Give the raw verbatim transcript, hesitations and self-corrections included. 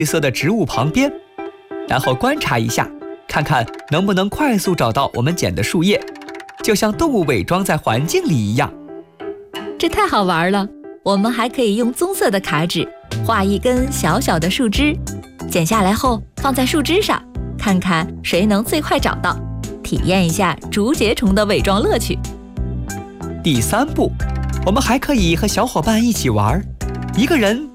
绿色的植物旁边，然后观察一下，看看能不能快速找到我们捡的树叶，就像动物伪装在环境里一样。 这太好玩了！我们还可以用棕色的卡纸画一根小小的树枝，剪下来后放在树枝上，看看谁能最快找到，体验一下竹节虫的伪装乐趣。 第三步，我们还可以和小伙伴一起玩，一个人